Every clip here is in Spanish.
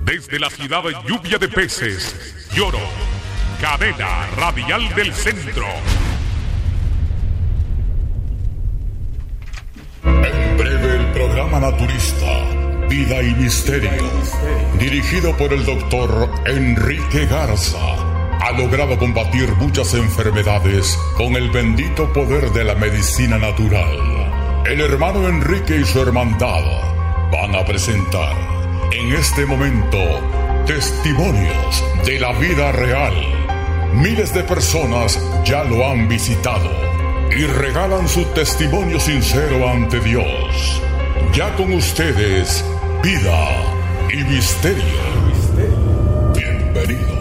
Desde la ciudad lluvia de peces, Lloro, cadena radial del centro. En breve el programa naturista, Vida y Misterio, dirigido por el doctor Enrique Garza, ha logrado combatir muchas enfermedades con el bendito poder de la medicina natural. El hermano Enrique y su hermandad van a presentar en este momento testimonios de la vida real. Miles de personas ya lo han visitado y regalan su testimonio sincero ante Dios. Ya con ustedes, Vida y Misterio. Bienvenidos.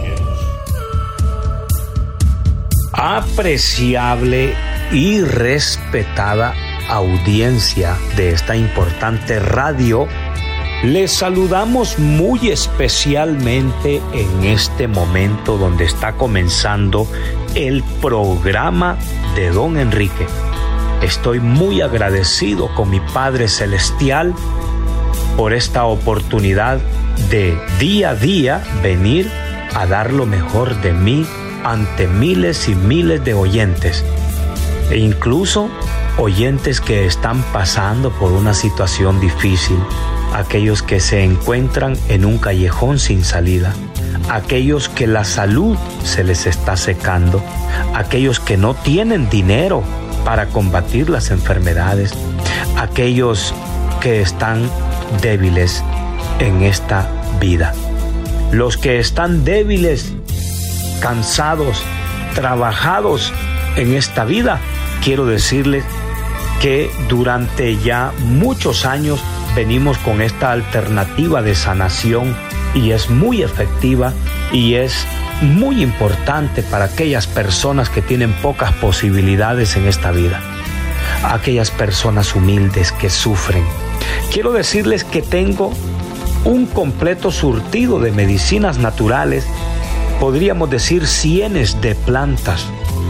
Apreciable y respetada audiencia de esta importante radio, les saludamos muy especialmente en este momento donde está comenzando el programa de Don Enrique. Estoy muy agradecido con mi Padre Celestial por esta oportunidad de día a día venir a dar lo mejor de mí ante miles y miles de oyentes, e incluso oyentes que están pasando por una situación difícil, aquellos que se encuentran en un callejón sin salida, aquellos que la salud se les está secando, aquellos que no tienen dinero para combatir las enfermedades, aquellos que están débiles en esta vida. Los que están débiles, cansados, trabajados en esta vida, quiero decirles que durante ya muchos años venimos con esta alternativa de sanación y es muy efectiva y es muy importante para aquellas personas que tienen pocas posibilidades en esta vida, aquellas personas humildes que sufren. Quiero decirles que tengo un completo surtido de medicinas naturales, podríamos decir cientos de plantas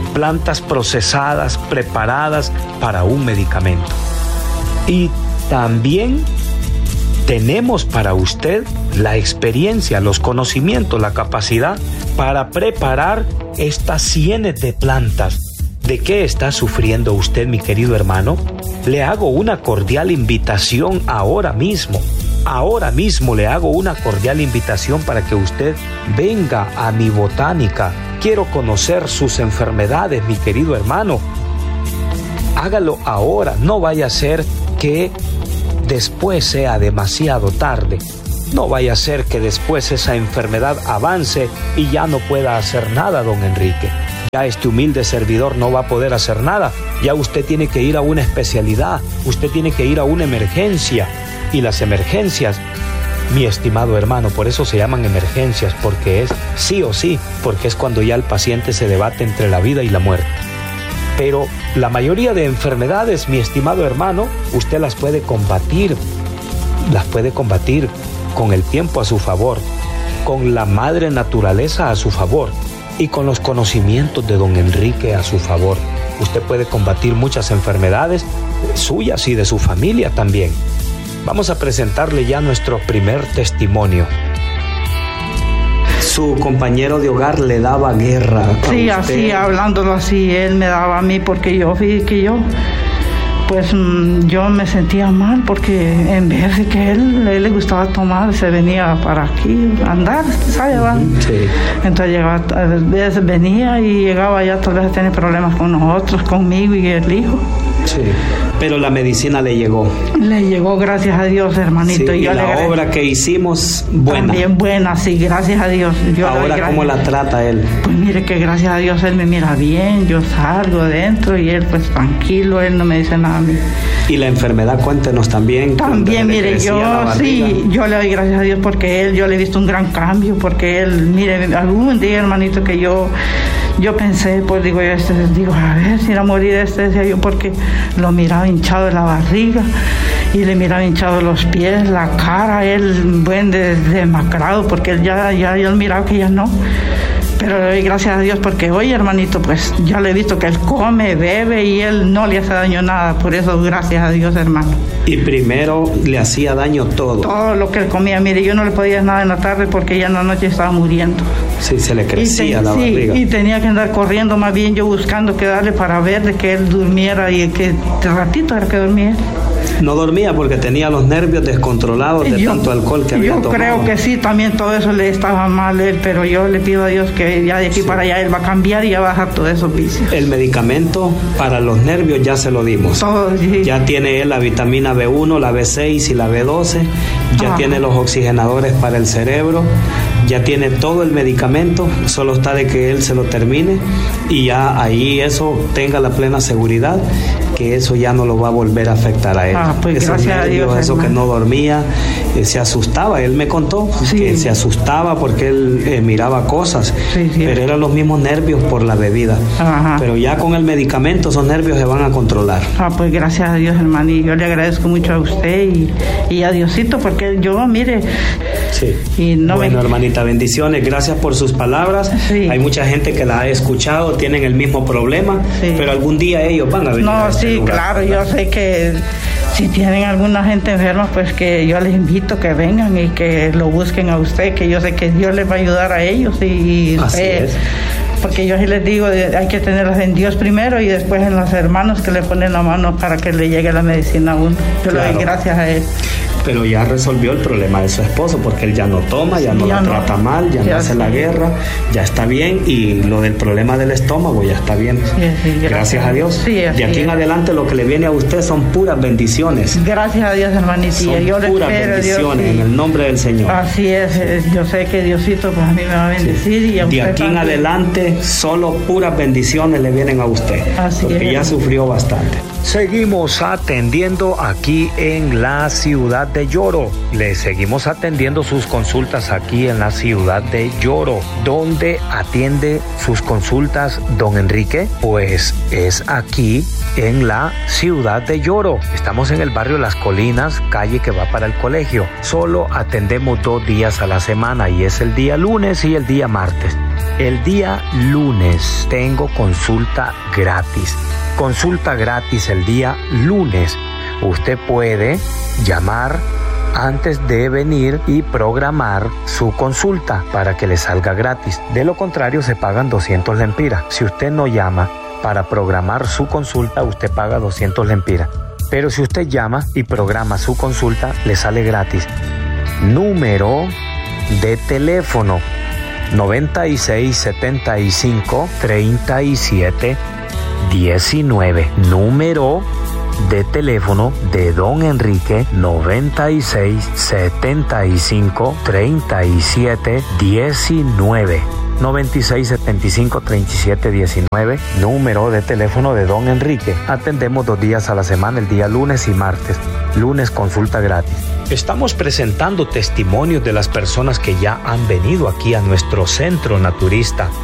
procesadas, preparadas para un medicamento. Y también tenemos para usted la experiencia, los conocimientos, la capacidad para preparar estas cientos de plantas. ¿De qué está sufriendo usted, mi querido hermano? Le hago una cordial invitación ahora mismo. Ahora mismo le hago una cordial invitación para que usted venga a mi botánica. Quiero conocer sus enfermedades, mi querido hermano. Hágalo ahora, no vaya a ser que después sea demasiado tarde. No vaya a ser que después esa enfermedad avance y ya no pueda hacer nada, don Enrique. Ya este humilde servidor no va a poder hacer nada. Ya usted tiene que ir a una especialidad, usted tiene que ir a una emergencia. Y las emergencias, mi estimado hermano, por eso se llaman emergencias, porque es sí o sí, porque es cuando ya el paciente se debate entre la vida y la muerte. Pero la mayoría de enfermedades, mi estimado hermano, usted las puede combatir con el tiempo a su favor, con la madre naturaleza a su favor y con los conocimientos de don Enrique a su favor. Usted puede combatir muchas enfermedades suyas y de su familia también. Vamos a presentarle ya nuestro primer testimonio. Su compañero de hogar le daba guerra. Sí, así, hablándolo así, él me daba a mí porque yo me sentía mal porque en vez de que a él le gustaba tomar, se venía para aquí a andar, ¿sabes? Sí. Entonces venía y llegaba ya tal vez a tener problemas con nosotros, conmigo y el hijo. Sí, pero la medicina le llegó. Le llegó, gracias a Dios, hermanito. Sí, y la obra que hicimos, buena. También buena, sí, gracias a Dios. Ahora, ¿cómo la trata él? Pues mire que gracias a Dios él me mira bien, yo salgo adentro y él pues tranquilo, él no me dice nada a mí. Y la enfermedad, cuéntenos también. También, mire, yo le doy gracias a Dios porque yo le he visto un gran cambio, porque él, mire, algún día, hermanito, que yo pensé, pues digo, a ver si era morir decía yo, porque lo miraba hinchado de la barriga y le miraba hinchado los pies, la cara, él demacrado, porque él ya miraba que ya no. pero le doy gracias a Dios porque hoy, hermanito, pues ya le he visto que él come, bebe y él no le hace daño nada. Por eso, gracias a Dios, hermano. Y primero le hacía daño todo. Todo lo que él comía. Mire, yo no le podía nada en la tarde porque ya en la noche estaba muriendo. Sí, se le crecía la barriga. Y tenía que andar corriendo, más bien yo buscando qué darle para ver de que él durmiera y que ratito era que dormía. No dormía porque tenía los nervios descontrolados de tanto alcohol que había tomado. Yo creo que sí, también todo eso le estaba mal a él, pero yo le pido a Dios que ya de aquí para allá él va a cambiar y ya va a bajar todos esos vicios. El medicamento para los nervios ya se lo dimos. Todo, sí. Ya tiene él la vitamina B1, la B6 y la B12, ya tiene los oxigenadores para el cerebro, ya tiene todo el medicamento, solo está de que él se lo termine y ya ahí eso tenga la plena seguridad que eso ya no lo va a volver a afectar a él. Pues esos gracias nervios, a Dios, eso que no dormía, se asustaba, él me contó que se asustaba porque él miraba cosas, pero eran los mismos nervios por la bebida. Pero ya con el medicamento esos nervios se van a controlar. Pues gracias a Dios, hermano, y yo le agradezco mucho a usted y a Diosito porque yo, mire... Sí. Y no bueno, hermanita, bendiciones, gracias por sus palabras. Hay mucha gente que la ha escuchado, tienen el mismo problema, pero algún día ellos van a venir a este lugar. Claro, yo sé que si tienen alguna gente enferma, pues que yo les invito que vengan y que lo busquen a usted, que yo sé que Dios les va a ayudar a ellos y así es. Porque yo sí les digo, hay que tenerlas en Dios primero y después en los hermanos que le ponen la mano para que le llegue la medicina a uno. Yo le doy gracias a él. Pero ya resolvió el problema de su esposo porque él ya no toma, ya no la trata mal, ya no hace la guerra, ya está bien y lo del problema del estómago ya está bien. Gracias a Dios. De aquí en adelante lo que le viene a usted son puras bendiciones. Gracias a Dios, hermanita. Son yo puras bendiciones en el nombre del Señor. Así es, yo sé que Diosito pues a mí me va a bendecir. Y a de aquí en adelante solo puras bendiciones le vienen a usted. Porque ya sufrió bastante. Seguimos atendiendo aquí en la ciudad de Yoro. Le seguimos atendiendo sus consultas aquí en la ciudad de Yoro. ¿Dónde atiende sus consultas don Enrique? Pues es aquí en la ciudad de Yoro. Estamos en el barrio Las Colinas, calle que va para el colegio. Solo atendemos 2 días a la semana y es el día lunes y el día martes. El día lunes tengo consulta gratis. Consulta gratis el día lunes. Usted puede llamar antes de venir y programar su consulta para que le salga gratis. De lo contrario, se pagan 200 lempiras. Si usted no llama para programar su consulta, usted paga 200 lempiras. Pero si usted llama y programa su consulta, le sale gratis. Número de teléfono 96 75 37 19. Número de teléfono de don Enrique 96 75 37 19. 96 75 37 19. Número de teléfono de don Enrique. Atendemos 2 días a la semana, el día lunes y martes. Lunes consulta gratis. Estamos presentando testimonios de las personas que ya han venido aquí a nuestro centro naturista.